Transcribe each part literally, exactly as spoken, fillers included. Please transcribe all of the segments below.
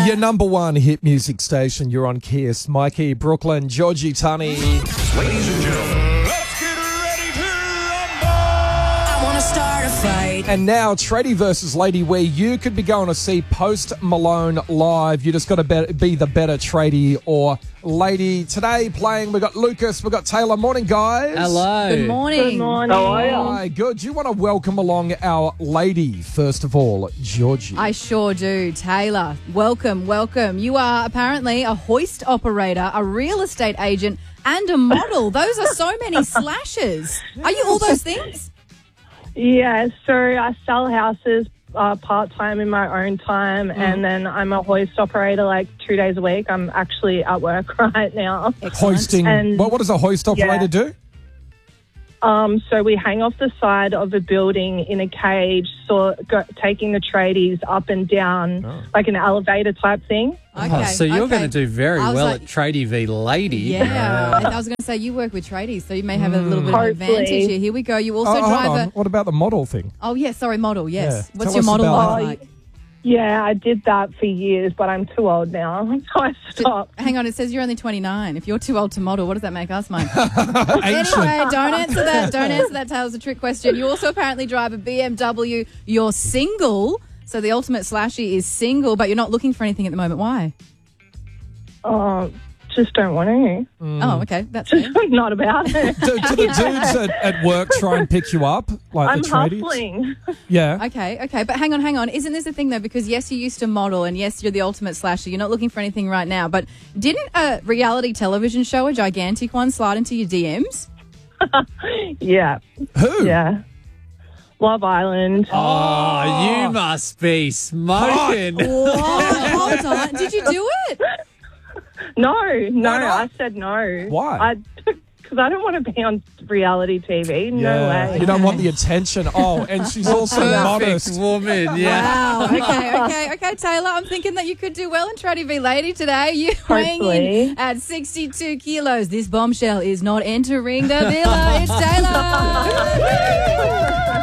Your number one hit music station. You're on Kiss. Mikey, Brooklyn, Georgie, Tunny. Ladies and gentlemen, let's get ready to rumble! I want to start a fight. And now, Tradie versus Lady, where you could be going to see Post Malone live. You just got to be, be the better Tradie or Lady. Today playing, we've got Lucas, we've got Taylor. Morning, guys. Hello. Good morning. Good morning. How are you? Hi, good. Do you want to welcome along our lady, first of all, Georgie? I sure do. Taylor, welcome, welcome. You are apparently a hoist operator, a real estate agent, and a model. Those are so many slashes. Are you all those things? Yeah, so I sell houses uh, part-time in my own time, mm. and then I'm a hoist operator like two days a week. I'm actually at work right now. Excellent. Hoisting. And, what, what does a hoist operator yeah. do? Um, so we hang off the side of a building in a cage, so go, taking the tradies up and down, Oh. like an elevator type thing. Okay. Oh, so you're okay. going to do very I was well like- at Tradie v Lady. Yeah. I was going to say you work with tradies, so you may have a little bit of an Hopefully. advantage here. Here we go. You also Oh, hold drive on. a... What about the model thing? Oh, yeah, sorry, model, yes. Yeah. What's Tell your us model about life that. like? Yeah, I did that for years, but I'm too old now, so I stopped. Hang on, it says you're only twenty-nine. If you're too old to model, what does that make us, Mike? Ancient. Anyway, don't answer that. Don't answer that. Taylor's a trick question. You also apparently drive a B M W. You're single, so the ultimate slashy is single, but you're not looking for anything at the moment. Why? Oh, just don't want to. Oh, okay, that's fair. Just not about it. do, do the dudes at, at work try and pick you up? Like I'm the tradies? hustling. Yeah. Okay, okay, but hang on, hang on. Isn't this the thing though? Because yes, you used to model, and yes, you're the ultimate slasher. You're not looking for anything right now. But didn't a reality television show, a gigantic one, slide into your D Ms? Yeah, Who? yeah. Love Island. Oh, you must be smoking. What? Hold on. Did you do it? No, no, Why not? I said no. Why? Because I, don't want to be on reality T V. No Yeah. way. You don't want the attention. Oh, and she's also Perfect modest. woman, yeah. Wow. Okay, okay, okay, Taylor. I'm thinking that you could do well in Tradie v Lady today. You weighing in Hopefully. at sixty-two kilos. This bombshell is not entering the villa. It's Taylor.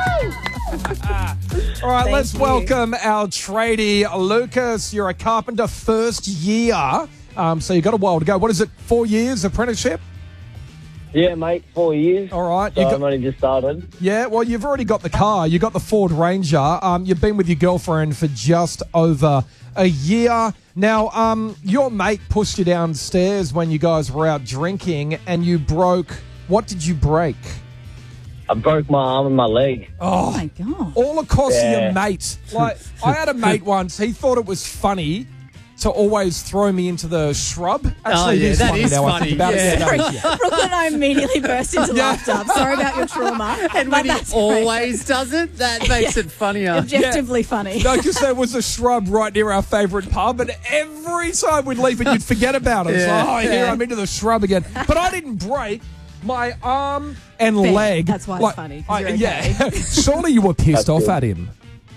All right, Thank let's you. welcome our tradie, Lucas. You're a carpenter first year, um, so you've got a while to go. What is it, four years apprenticeship? Yeah, mate, four years. All right. So You got, I've only just started. yeah, well, you've already got the car. You got the Ford Ranger. Um, you've been with your girlfriend for just over a year. Now, um, your mate pushed you downstairs when you guys were out drinking, and you broke. What did you break? I broke my arm and my leg. Oh my God. All across Yeah. your mate. Like, I had a mate once. He thought it was funny to always throw me into the shrub. Actually, Oh, it yeah, is that funny is now I funny, think about yeah. it. Yeah, no, yeah. Brooklyn and I immediately burst into Yeah. laughter. Sorry about your trauma. And when he always does it, that makes it funnier. Objectively funny. No, because there was a shrub right near our favourite pub, and every time we'd leave it, you'd forget about it. It's Yeah. like, oh, here Yeah. I'm into the shrub again. But I didn't break my arm and Fair. leg. That's why it's funny, 'cause I- you're Yeah. Surely you were pissed That's off good. at him.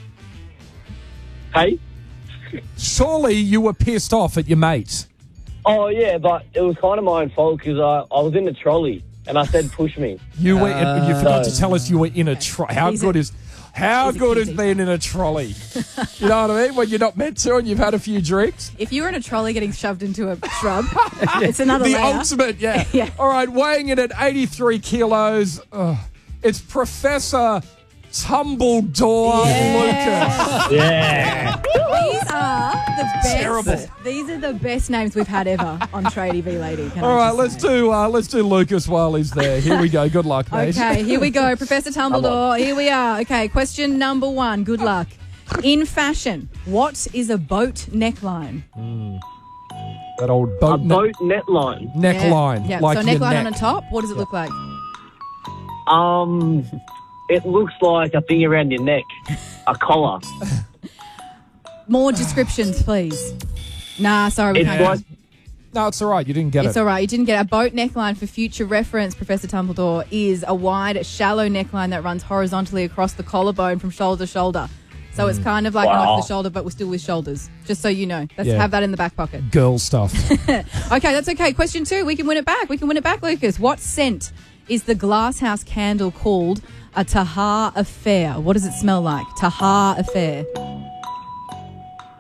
Hey? Surely you were pissed off at your mate. Oh, yeah, but it was kind of my own fault because I, I was in the trolley and I said, push me. You were. and you forgot to Uh, tell us you were in a trolley. How He's a- good is? How he's a good is cutie. being in a trolley? You know what I mean? When you're not meant to, and you've had a few drinks. If you were in a trolley getting shoved into a shrub, it's another The layer. ultimate, yeah. Yeah. All right, weighing in at eighty-three kilos. Ugh. It's Professor Tumbledore Lucas. Yeah. These are the best. Terrible. These are the best names we've had ever on Tradie v Lady. Can I All right, just let's say? do uh, let's do Lucas while he's there. Here we go. Good luck, mate. Okay, here we go. Professor Tumbledore, here we are. Okay, question number one. Good luck. In fashion, what is a boat neckline? That old A boat, ne- boat net line. neckline. Yeah, Like so your neckline neck. on the top. What does it look like? Um, it looks like a thing around your neck. A collar. More descriptions, please. Nah, sorry, we It's can't. like, No, it's all right. You didn't get It's it. all right. You didn't get it. A boat neckline, for future reference, Professor Tumbledore, is a wide, shallow neckline that runs horizontally across the collarbone from shoulder to shoulder. So it's kind of like an Wow. off the shoulder, but we're still with shoulders. Just so you know. Let's Yeah. have that in the back pocket. Girl stuff. Okay, that's okay. Question two. We can win it back. We can win it back, Lucas. What scent is the glasshouse candle called a Tahar Affair? What does it smell like? Tahar Affair.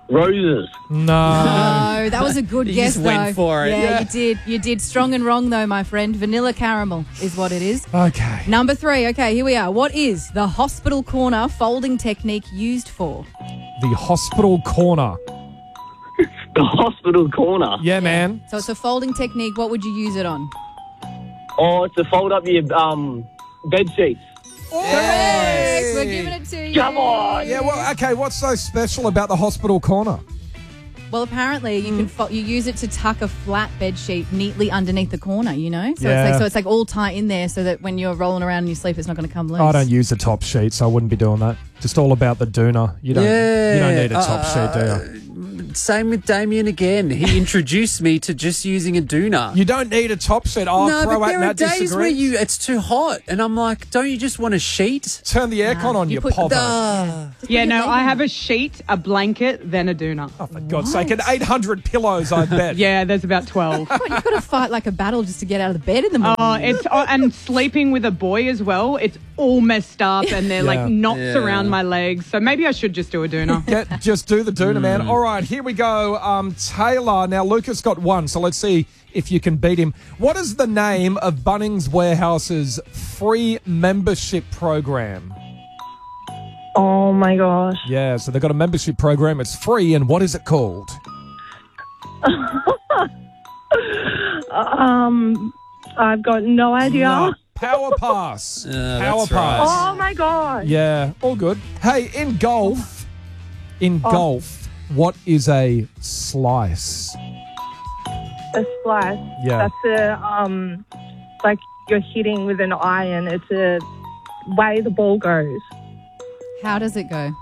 Roses. No. No, that was a good You guess, just though. went for it. Yeah, Yeah. you did. You did. Strong and wrong, though, my friend. Vanilla caramel is what it is. Okay. Number three. Okay, here we are. What is the hospital corner folding technique used for? The hospital corner. The hospital corner. Yeah, man. So it's a folding technique. What would you use it on? Oh, to fold up your um, bed sheets. Correct. We're giving it to you. Come on. Yeah, well, okay, what's so special about the hospital corner? Well, apparently you can fo- you use it to tuck a flat bed sheet neatly underneath the corner. You know, so Yeah. it's like so it's like all tight in there, so that when you're rolling around in your sleep, it's not going to come loose. I don't use the top sheet, so I wouldn't be doing that. Just all about the doona. You don't, Yeah, you don't need a top uh, sheet, do you? Same with Damien again. He introduced me to just using a doona. You don't need a top sheet. Oh, no, throw but out there are Nat days disagrees. where you it's too hot, and I'm like, don't you just want a sheet? Turn the aircon on, you you put pother. Duh. Yeah, no, your leg I in. have a sheet, a blanket, then a doona. Oh, for God's sake, and eight hundred pillows, I bet. Yeah, there's about twelve. God, you've got to fight like a battle just to get out of the bed in the morning. Oh, it's oh, and sleeping with a boy as well. It's all messed up, and they're Yeah. like knots Yeah. around my legs. So maybe I should just do a doona. Get, just do the doona, man. All right, here we go. Um, Taylor. Now, Lucas got one, so let's see if you can beat him. What is the name of Bunnings Warehouse's free membership program? Oh my gosh. Yeah, so they've got a membership program. It's free, and what is it called? Um, I've got no idea. No, Power Pass. Uh, Power that's Pass. Oh my god. Yeah, all good. Hey, in golf, in Oh. golf, what is a slice? A slice. Yeah. That's a um, like you're hitting with an iron. It's a way the ball goes. How does it go?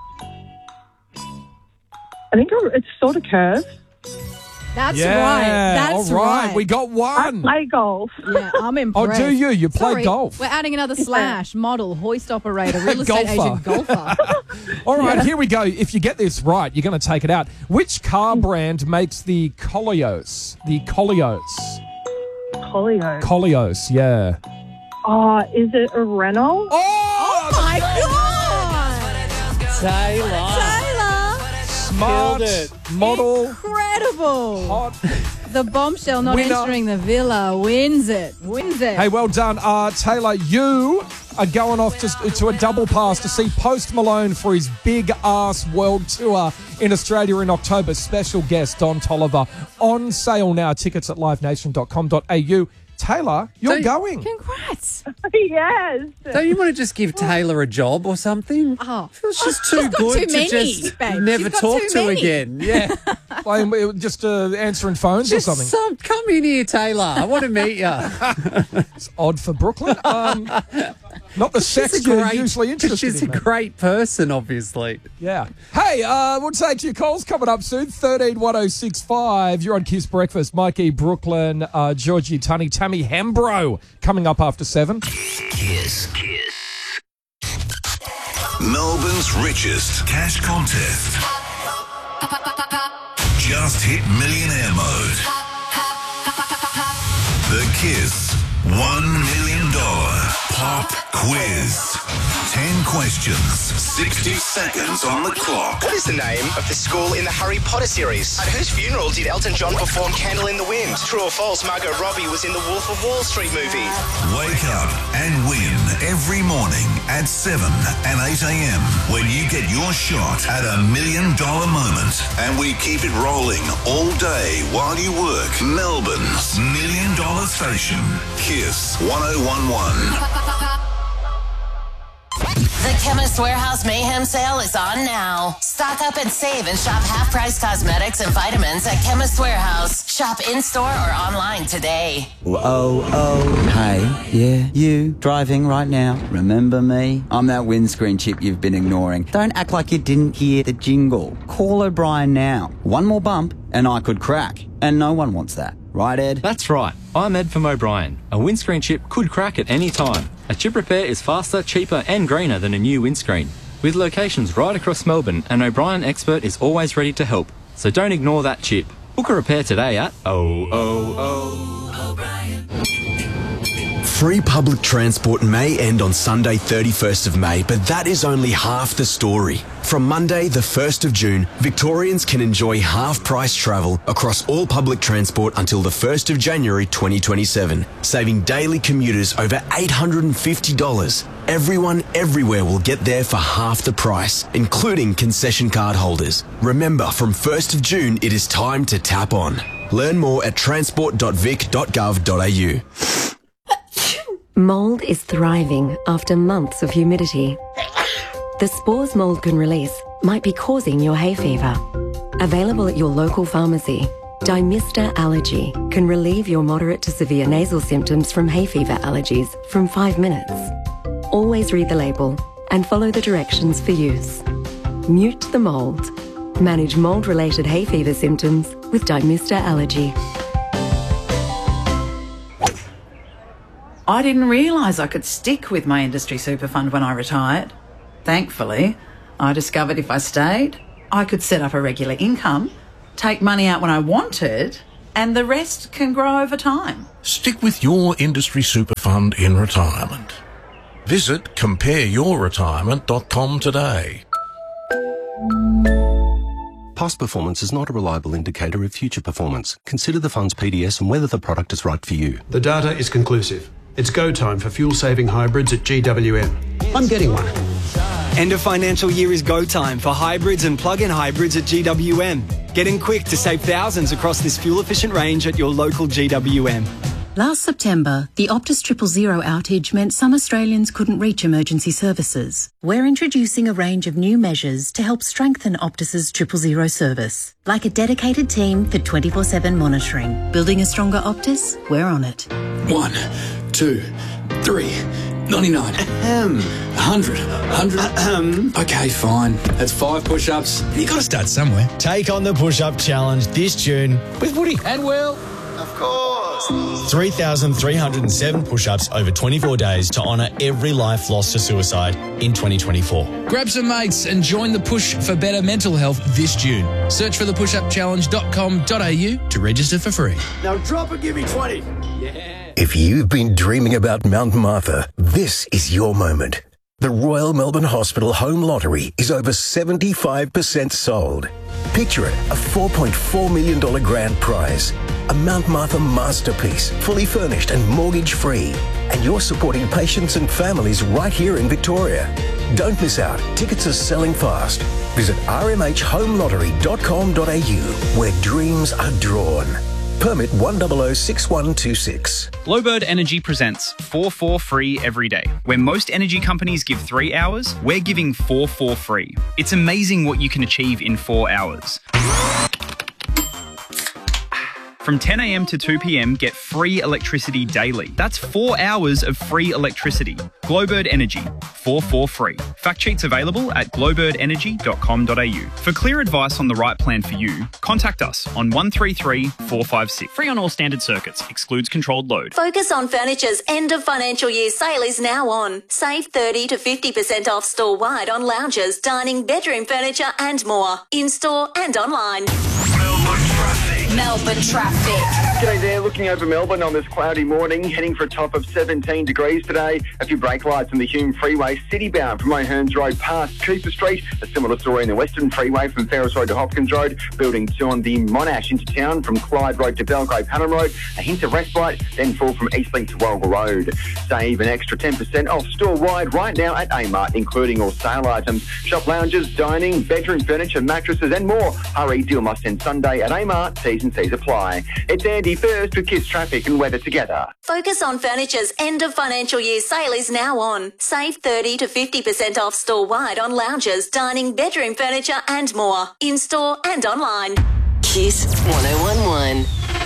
I think it's sort of curved. That's yeah, right. That's all right. right. We got I one. play golf. Yeah, I'm Oh, impressed. do you? You play Sorry, golf. We're adding another slash, model, hoist operator, real estate Golfer. agent, golfer. All right, here we go. If you get this right, you're going to take it out. Which car brand makes the Koleos? The Koleos. Colio. Koleos, yeah. Oh, is it a Renault? Oh, My God! Taylor. Taylor! smart Killed it. model. Incredible. Hot. The bombshell not Winner. entering the villa wins it. Wins it. Hey, well done. Uh, Taylor, you are going off to, to a double pass to see Post Malone for his big ass world tour in Australia in October. Special guest Don Tolliver on sale now. Tickets at live nation dot com dot a u. Taylor, you're Don't- going. Congrats. Yes. Don't you want to just give Taylor a job or something? Oh. Feels she's too She's got good too to many, just babe. never She's got talk too to many. again. Yeah. Playing, uh, just uh, answering phones Just or something. some, come in here, Taylor. I want to meet you. It's odd for Brooklyn. Um, not the sex you're usually interested she's in. a mate. great person, obviously. Yeah. Hey, uh, we'll take your calls coming up soon. thirteen one oh six five. You're on Kiss Breakfast. Mikey, Brooklyn, uh, Georgie, Tunny, Tammy Hambro coming up after seven. Kiss. Kiss. Melbourne's richest cash contest. Just hit millionaire mode. The Kiss one million dollars pop quiz. ten questions, sixty seconds on the clock. What is the name of the school in the Harry Potter series? At whose funeral did Elton John perform Candle in the Wind? True or false, Margot Robbie was in the Wolf of Wall Street movie? Wake up and win every morning at seven and eight a.m. when you get your shot at a million dollar moment. And we keep it rolling all day while you work. Melbourne's million dollar station. Kiss one oh one one. The Chemist Warehouse Mayhem Sale is on now. Stock up and save and shop half-price cosmetics and vitamins at Chemist Warehouse. Shop in-store or online today. Oh, oh, hey, yeah, you, driving right now, remember me? I'm that windscreen chip you've been ignoring. Don't act like you didn't hear the jingle. Call O'Brien now. One more bump and I could crack. And no one wants that. Right, Ed? That's right. I'm Ed from O'Brien. A windscreen chip could crack at any time. A chip repair is faster, cheaper and greener than a new windscreen. With locations right across Melbourne, an O'Brien expert is always ready to help. So don't ignore that chip. Book a repair today at oh oh oh. Free public transport may end on Sunday thirty-first of May, but that is only half the story. From Monday the first of June, Victorians can enjoy half-price travel across all public transport until the first of January twenty twenty-seven, saving daily commuters over eight hundred fifty dollars. Everyone everywhere will get there for half the price, including concession card holders. Remember, from first of June, it is time to tap on. Learn more at transport dot vic dot gov dot a u. Mould is thriving after months of humidity. The spores mould can release might be causing your hay fever. Available at your local pharmacy, Dymista Allergy can relieve your moderate to severe nasal symptoms from hay fever allergies from five minutes. Always read the label and follow the directions for use. Mute the mould. Manage mould-related hay fever symptoms with Dymista Allergy. I didn't realise I could stick with my industry super fund when I retired. Thankfully, I discovered if I stayed, I could set up a regular income, take money out when I wanted, and the rest can grow over time. Stick with your industry super fund in retirement. Visit compare your retirement dot com today. Past performance is not a reliable indicator of future performance. Consider the fund's P D S and whether the product is right for you. The data is conclusive. It's go time for fuel-saving hybrids at G W M. I'm getting one. End of financial year is go time for hybrids and plug-in hybrids at G W M. Get in quick to save thousands across this fuel-efficient range at your local G W M. Last September, the Optus Triple Zero outage meant some Australians couldn't reach emergency services. We're introducing a range of new measures to help strengthen Optus's Triple Zero service, like a dedicated team for twenty-four seven monitoring. Building a stronger Optus? We're on it. One, two, three, ninety-nine, Ahem. one hundred, one hundred. Ahem. Okay, fine. That's five push-ups. You got to start somewhere. Take on the push-up challenge this June with Woody And Will. Of course. three thousand three hundred seven push-ups over twenty-four days to honour every life lost to suicide in twenty twenty-four. Grab some mates and join the push for better mental health this June. Search for the push up challenge dot com dot a u to register for free. Now drop and give me twenty. Yeah. If you've been dreaming about Mount Martha, this is your moment. The Royal Melbourne Hospital Home Lottery is over seventy-five percent sold. Picture it, a four point four million dollars grand prize. A Mount Martha masterpiece, fully furnished and mortgage-free. And you're supporting patients and families right here in Victoria. Don't miss out. Tickets are selling fast. Visit r m h home lottery dot com dot a u, where dreams are drawn. Permit one zero zero six one two six. Glowbird Energy presents four four free every day. Where most energy companies give three hours, we're giving four four free. It's amazing what you can achieve in four hours. From ten a m to two p m, get free electricity daily. That's four hours of free electricity. Glowbird Energy, four four free. Fact sheets available at glowbird energy dot com dot a u. For clear advice on the right plan for you, contact us on one three three four five six. Free on all standard circuits. Excludes controlled load. Focus on Furniture's end of financial year sale is now on. Save thirty to fifty percent off store-wide on lounges, dining, bedroom furniture and more. In-store and online. Melbourne traffic. G'day there, looking over Melbourne on this cloudy morning, heading for a top of seventeen degrees today. A few brake lights on the Hume Freeway, city-bound from O'Hearns Road past Cooper Street. A similar story in the Western Freeway from Ferris Road to Hopkins Road. Building two on the Monash into town from Clyde Road to Belgrave Hannam Road. A hint of respite, then fall from Eastlink to Walga Road. Save an extra ten percent off store-wide right now at A-Mart, including all sale items. Shop lounges, dining, bedroom furniture, mattresses and more. Hurry, deal must end Sunday at A-Mart. T's and C's apply. It's Andy first with Kiss Traffic and weather together. Focus on Furniture's end of financial year sale is now on. Save thirty to fifty percent off store-wide on lounges, dining, bedroom furniture and more. In-store and online. Kiss one oh one one.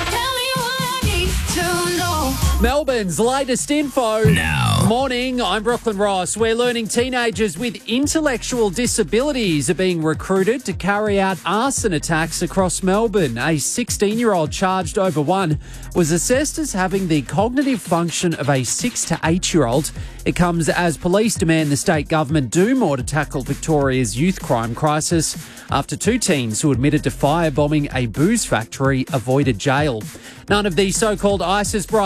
Melbourne's latest info. Now. Morning, I'm Brooklyn Ross. We're learning teenagers with intellectual disabilities are being recruited to carry out arson attacks across Melbourne. A sixteen-year-old charged over one was assessed as having the cognitive function of a six to eight-year-old. It comes as police demand the state government do more to tackle Victoria's youth crime crisis after two teens who admitted to firebombing a booze factory avoided jail. None of the so-called ISIS brides who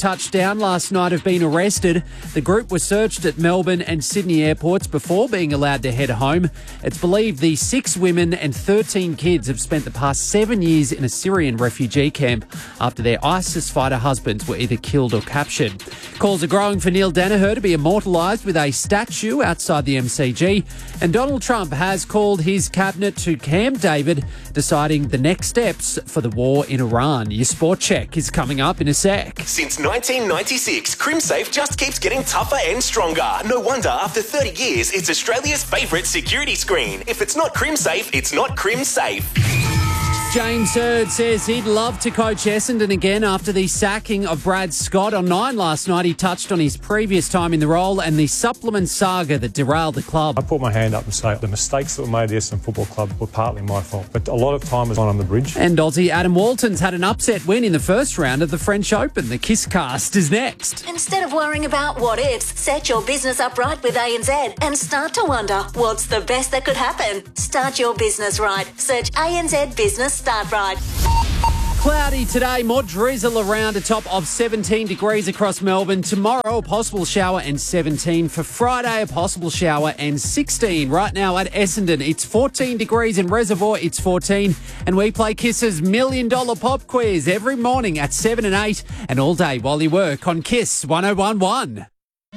touched down last night have been arrested. The group was searched at Melbourne and Sydney airports before being allowed to head home. It's believed the six women and thirteen kids have spent the past seven years in a Syrian refugee camp after their ISIS fighter husbands were either killed or captured. Calls are growing for Neil Danaher to be immortalised with a statue outside the M C G. And Donald Trump has called his cabinet to Camp David, deciding the next steps for the war in Iran. Your sport check is coming up in a sec. Since nineteen ninety-six, CrimSafe just keeps getting tougher and stronger. No wonder after thirty years, it's Australia's favourite security screen. If it's not CrimSafe, it's not CrimSafe. James Hird says he'd love to coach Essendon again after the sacking of Brad Scott. On Nine last night, he touched on his previous time in the role and the supplement saga that derailed the club. I put my hand up and say the mistakes that were made at the Essendon Football Club were partly my fault, but a lot of time was on on the bridge. And Aussie Adam Walton's had an upset win in the first round of the French Open. The Kiss Cast is next. Instead of worrying about what ifs, set your business up right with A N Z and start to wonder what's the best that could happen. Start your business right. Search A N Z Business Start Right. Cloudy today, more drizzle around, a top of seventeen degrees across Melbourne. Tomorrow, a possible shower and seventeen. For Friday, a possible shower and sixteen. Right now at Essendon, it's fourteen degrees. In Reservoir, it's fourteen. And we play Kiss's Million Dollar Pop Quiz every morning at seven and eight and all day while you work on Kiss one oh one one.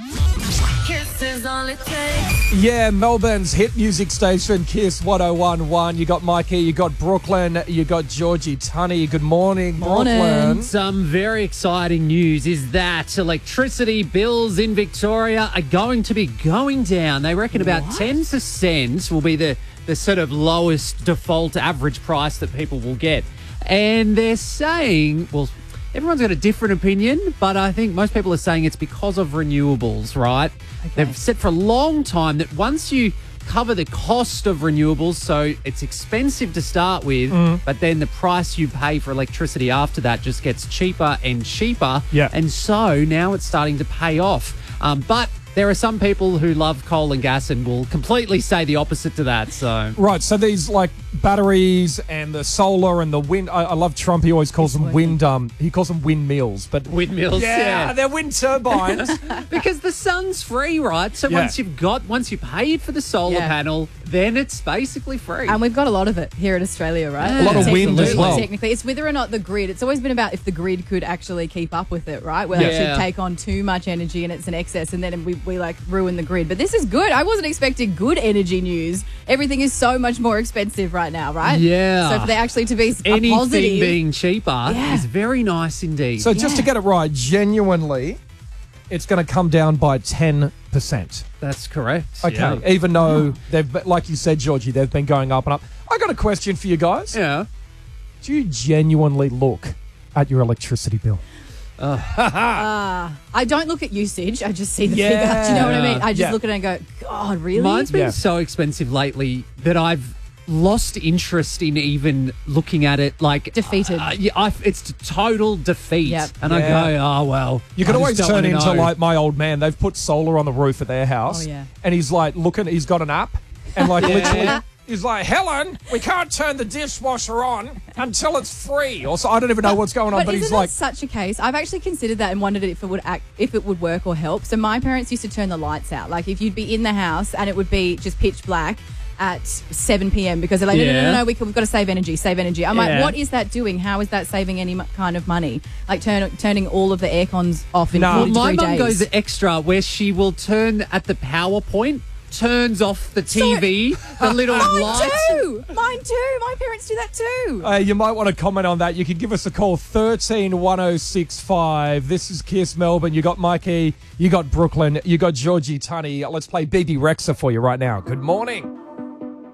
Kiss is all it takes. Yeah, Melbourne's hit music station, Kiss one oh one one. You got Mikey, you got Brooklyn, you got Georgie Tunney. Good morning, Morning. Brooklyn. Some very exciting news is that electricity bills in Victoria are going to be going down. They reckon about What? ten percent will be the, the sort of lowest default average price that people will get. And they're saying, well, everyone's got a different opinion, but I think most people are saying it's because of renewables, right? Okay. They've said for a long time that once you cover the cost of renewables, so it's expensive to start with, Mm. but then the price you pay for electricity after that just gets cheaper and cheaper. Yeah. And so now it's starting to pay off. Um, but there are some people who love coal and gas and will completely say the opposite to that. So Right, so these like batteries and the solar and the wind. I, I love Trump. He always calls them wind. Um, he calls them windmills, but windmills. Yeah, yeah. they're wind turbines. Because the sun's free, right? So Yeah. once you've got, once you paid for the solar Yeah. panel, then it's basically free. And we've got a lot of it here in Australia, right? Yeah. A lot of wind as well. Technically, it's whether or not the grid. It's always been about if the grid could actually keep up with it, right? We'll Yeah. actually take on too much energy and it's an excess, and then we, we like ruin the grid. But this is good. I wasn't expecting good energy news. Everything is so much more expensive right now, right? Yeah. So for there actually to be a Anything positive, being cheaper Yeah. is very nice indeed. So just to get it right, genuinely, it's going to come down by ten percent. That's correct. Okay, yeah. even though they've, been- like you said, Georgie, they've been going up and up. I got a question for you guys. Yeah. Do you genuinely look at your electricity bill? Uh, I don't look at usage. I just see the Yeah. figure. Do you know what I mean? I just Yeah. look at it and go, God, really? Mine's been Yeah. so expensive lately that I've lost interest in even looking at it. Like defeated. Uh, yeah, I, it's total defeat. Yep. And Yeah. I go, oh well. You can I always just don't turn wanna into know. like my old man. They've put solar on the roof of their house. Oh, yeah. And he's like looking, he's got an app. And like Yeah. literally, he's like, Helen, we can't turn the dishwasher on until it's free. Or so I don't even know what's going on, But, but, isn't he's like, that such a case? I've actually considered that and wondered if it would act, if it would work or help. So my parents used to turn the lights out. Like if you'd be in the house and it would be just pitch black at seven p.m. because they're like, no, no, no, Yeah. no, we can, we've got to save energy, save energy. I'm like, Yeah. what is that doing? How is that saving any mu- kind of money? Like turn, turning all of the air cons off in No. Well, forty my degree mum days. goes extra where she will turn at the power point, turns off the T V, the little Mine lights. too. Mine too. My parents do that too. Uh, you might want to comment on that. You can give us a call, thirteen one oh six five. This is Kiss Melbourne. You got Mikey, you got Brooklyn, you got Georgie Tunney. Let's play B B Rexha for you right now. Good morning.